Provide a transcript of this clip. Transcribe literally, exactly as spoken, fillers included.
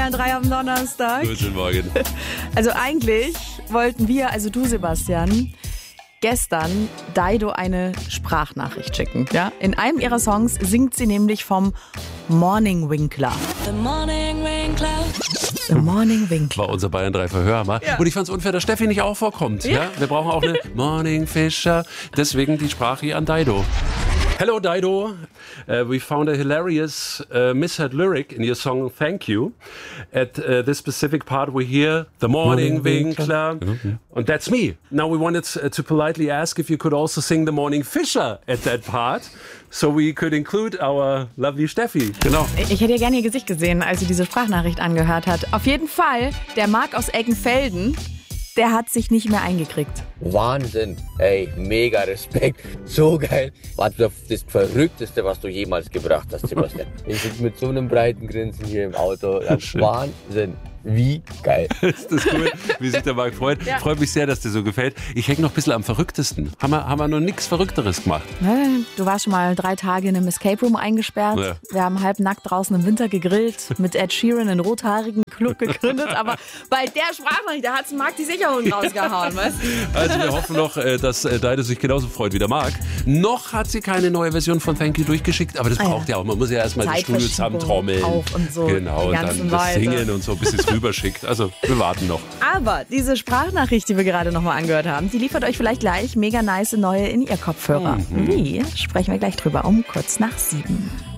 Bayern drei am Donnerstag. Guten Morgen. Also eigentlich wollten wir, also du Sebastian, gestern Dido eine Sprachnachricht schicken. Ja? In einem ihrer Songs singt sie nämlich vom Morning Winkler. The Morning Winkler. The Morning Winkler. War unser Bayern drei Verhörhammer. Ja. Und ich fand es unfair, dass Steffi nicht auch vorkommt. Ja. Ja? Wir brauchen auch eine Morning Fisher. Deswegen die Sprache hier an Dido. Hello Dido, uh, we found a hilarious uh, misheard lyric in your song Thank You. At uh, this specific part we hear the Morning, morning Winkler, mhm. And that's me. Now we wanted uh, to politely ask if you could also sing the Morning Fisher at that part, so we could include our lovely Steffi. Genau. Ich hätte ja gerne ihr Gesicht gesehen, als sie diese Sprachnachricht angehört hat. Auf jeden Fall, der Marc aus Eggenfelden, der hat sich nicht mehr eingekriegt. Wahnsinn. Ey, mega Respekt. So geil. War das Verrückteste, was du jemals gebracht hast, Sebastian. Ich sitze mit so einem breiten Grinsen hier im Auto. Wahnsinn. Wie geil. Ist das cool, wie sich der Marc freut. Ja. Freut mich sehr, dass dir so gefällt. Ich hänge noch ein bisschen am Verrücktesten. Haben wir, haben wir noch nichts Verrückteres gemacht? Du warst schon mal drei Tage in einem Escape Room eingesperrt. Ja. Wir haben halb nackt draußen im Winter gegrillt, mit Ed Sheeran einen rothaarigen Club gegründet. Aber bei der Sprachnachricht, da hat Marc die Sicherung rausgehauen. Weißt? Also wir hoffen noch, dass Dido sich genauso freut wie der Marc. Noch hat sie keine neue Version von Thank You durchgeschickt, aber das ah, braucht ja auch. Man muss ja erstmal das Studio zusammentrommeln. Und so, genau, und dann das Leute. Singen und so, bis es rüberschickt. Also wir warten noch. Aber diese Sprachnachricht, die wir gerade nochmal angehört haben, die liefert euch vielleicht gleich mega nice neue in ihr Kopfhörer. Mhm. Wie? Sprechen wir gleich drüber um kurz nach sieben.